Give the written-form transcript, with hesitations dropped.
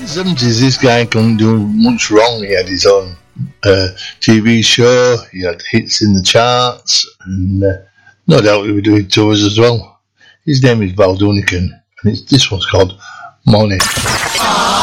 70s, this guy couldn't do much wrong. He had his own TV show, he had hits in the charts, and no doubt he was doing tours as well. His name is Val Doonican, and this one's called Money.